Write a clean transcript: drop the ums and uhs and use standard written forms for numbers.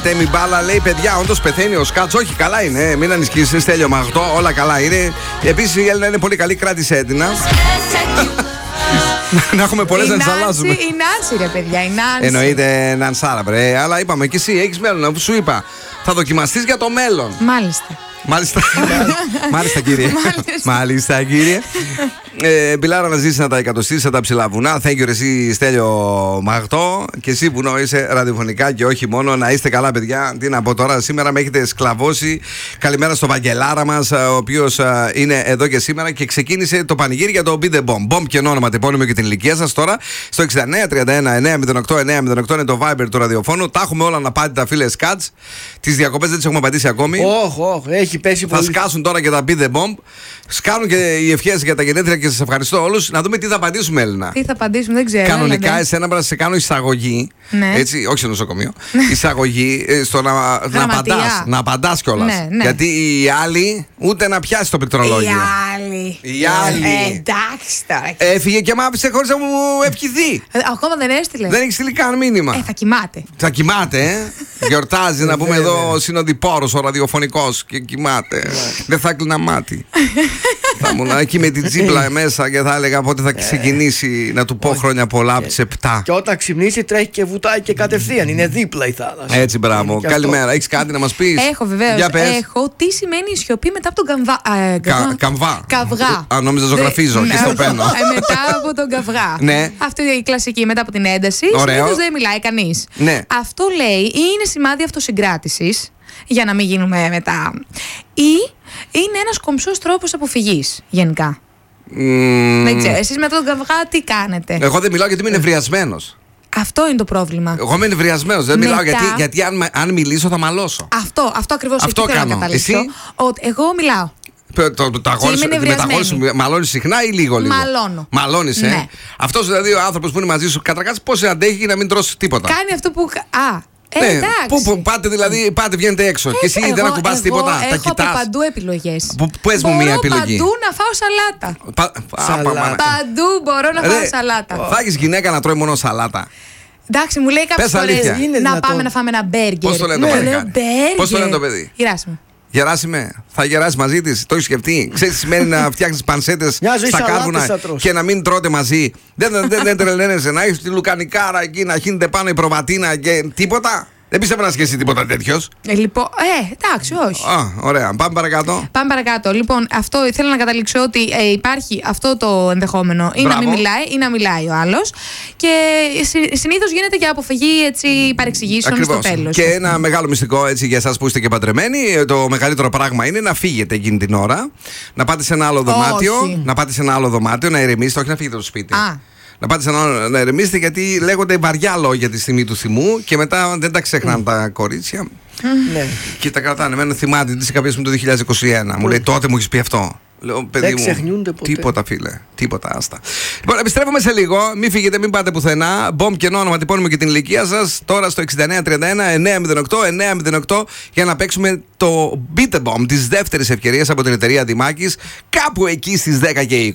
Τέμι Μπάλα λέει: παιδιά, όντως πεθαίνει ο Σκάτς. Όχι, καλά είναι. Μην ανησυχείς, Στέλιο Μαγδό, όλα καλά είναι. επίσης η Έλληνα είναι πολύ καλή, κράτησε έτοινα. Να έχουμε πολλές να τις αλλάζουμε. Η Νάνση, ρε παιδιά, η Νάνση. Εννοείται Νανσάρα, βρε. Αλλά είπαμε και εσύ έχεις μέλλον, αφού σου είπα. Θα δοκιμαστείς για το μέλλον. Μάλιστα. Μάλιστα κύριε. Μάλιστα κύριε. Μπιλάρα να ζήσει να τα εκατοστήσει τα ψηλά βουνά. Thank you εσύ Στέλιο Μαγδό. Και εσύ που είσαι ραδιοφωνικά και όχι μόνο. Να είστε καλά παιδιά. Τι να πω τώρα, σήμερα με έχετε σκλαβώσει. Καλημέρα στο Βαγγελάρα μας, ο οποίος είναι εδώ και σήμερα και ξεκίνησε το πανηγύρι για το Be The Bomb. Bomb και όνομα, τεπώνυμο και την ηλικία σας τώρα. Στο 6931-908-908 είναι το Viber του ραδιοφώνου. Τα έχουμε όλα να πάτε τα φίλε Σκάτς. Τις διακοπές δεν τις έχουμε απαντήσει ακόμη. Όχι, έχει πέσει πολύ. Θα σκάσουν τώρα και τα Be The Bomb. Σκάνουν και οι ευχές για τα γενέθλια και σας ευχαριστώ όλους. Να δούμε τι θα απαντήσουμε, Έλληνα. Τι θα απαντήσουμε, δεν ξέρω. Κανονικά, εσένα πρέπει να σε κάνω εισαγωγή. Ναι. Έτσι, όχι στο νοσοκομείο. Εισαγωγή στο να απαντάς κιόλας. Ναι. Γιατί οι άλλοι ούτε να πιάσει το πληκτρολόγιο. Οι άλλοι. Εντάξει τώρα. Έφυγε και μ' άφησε χωρίς να μου ευχηθεί. Ακόμα δεν έστειλε. Δεν έχει στείλει καν μήνυμα. Θα κοιμάται. Θα κοιμάται, Γιορτάζει, να πούμε εδώ συνοδοιπόρος ο ραδιοφωνικός και κοιμάται. Δεν θα έκλεινα μάτι. Θα ήμουν εκεί με την τζίπλα μέσα και θα έλεγα πότε θα ξεκινήσει να του πω χρόνια πολλά από τις 7. Και όταν ξυπνήσει τρέχει και βουτάει και κατευθείαν. Είναι δίπλα η θάλασσα. Έτσι, μπράβο. Καλημέρα. Έχεις κάτι να μας πεις? Έχω βεβαίως. Έχω. Τι σημαίνει η σιωπή μετά από τον καυγά. Καυγά. Αν νόμιζα ζωγραφίζω και στο παίρνω. Μετά από τον καυγά. Ναι. Αυτή είναι η κλασική μετά από την ένταση. Συνήθως δεν μιλάει κανείς. Ναι. Αυτό λέει ή είναι σημάδι αυτοσυγκράτησης, για να μην γίνουμε μετά, ή είναι ένας κομψός τρόπος αποφυγής γενικά. Δεν ξέρω, εσείς με τον καυγά τι κάνετε? Εγώ δεν μιλάω γιατί είμαι νευριασμένος. Αυτό είναι το πρόβλημα. Εγώ είμαι νευριασμένος. Δεν μιλάω γιατί αν μιλήσω θα μαλώσω. Αυτό ακριβώς αυτό θέλω κάνω. να καταλήξω. Εσύ? Εγώ μιλάω. Μαλώνεις συχνά ή λίγο? Μαλώνω. Μαλώνεις, ναι. Αυτός δηλαδή ο άνθρωπος που είναι μαζί σου, καταρχάς πώς αντέχει να μην τρώσει τίποτα? Κάνει αυτό που. Πού πάτε δηλαδή, βγαίνετε έξω και εσύ δεν ακουμπάς τίποτα? Τα κοιτάς? Έχω παντού επιλογές. Πες μου μία επιλογή. Παντού να φάω σαλάτα. Παντού μπορώ να φάω σαλάτα. Θα έχεις γυναίκα να τρώει μόνο σαλάτα? Εντάξει, μου λέει κάποιες φορές να πάμε να φάμε ένα μπέργκερ. Πώς το λένε το παιδί? Πώς το λένε το παιδί? Γεράσιμο. Γεράσιμε, θα γεράσει μαζί της? Το έχεις σκεφτεί? Ξέρεις τι σημαίνει να φτιάχνεις πανσέτες στα κάρβουνα και να μην τρώτε μαζί? Δεν τρελαίνεσαι να έχεις τη λουκανικάρα εκεί, να χύνεται πάνω η προβατίνα και τίποτα? Δεν πιστεύω να σκέφτεσαι τίποτα τέτοιος. Λοιπόν, εντάξει, όχι. Ωραία. Πάμε παρακάτω. Πάμε παρακάτω. Λοιπόν, αυτό ήθελα να καταλήξω ότι υπάρχει αυτό το ενδεχόμενο ή να μην μιλάει ή να μιλάει ο άλλος. Και συνήθως γίνεται για αποφυγή παρεξηγήσεων στο τέλος. Και ένα μεγάλο μυστικό για εσάς που είστε και παντρεμένοι, το μεγαλύτερο πράγμα είναι να φύγετε εκείνη την ώρα, να πάτε σε ένα άλλο δωμάτιο, να ηρεμήσετε, όχι να φύγετε το σπίτι. Να πάτε να ηρεμήσετε, γιατί λέγονται βαριά λόγια τη στιγμή του θυμού και μετά δεν τα ξεχνάνε τα κορίτσια. Ναι. Και τα κρατάνε. Εμένα θυμάται τι κάποια μου το 2021. Μου λέει τότε μου έχεις πει αυτό. Λέω, παιδί δεν ξεχνιούνται ποτέ. Τίποτα, φίλε. Τίποτα, άστα. Λοιπόν, επιστρέφουμε σε λίγο. Μην φύγετε, μην πάτε πουθενά. Bomb και όνομα, τυπώνουμε και την ηλικία σας. Τώρα στο 6931-908-908 για να παίξουμε το Be The Bomb της δεύτερης ευκαιρίας από την εταιρεία Δημάκης. Κάπου εκεί στις 10 και 20.